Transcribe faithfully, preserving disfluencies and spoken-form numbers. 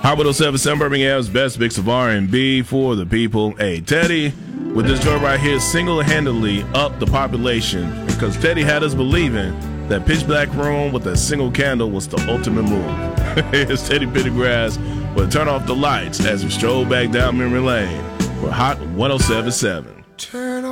Hot one oh seven seven Birmingham's best mix of R and B for the people. Hey, Teddy, with this joint right here, single-handedly up the population because Teddy had us believing that pitch black room with a single candle was the ultimate move. It's Teddy Pendergrass will turn off the lights as we stroll back down memory lane. We're Hot one oh seven seven. Turn